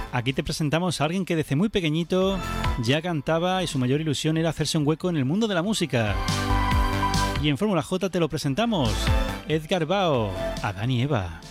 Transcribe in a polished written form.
Aquí te presentamos a alguien que desde muy pequeñito ya cantaba y su mayor ilusión era hacerse un hueco en el mundo de la música. Y en Fórmula J te lo presentamos, Edgar Bao, Adán y Eva.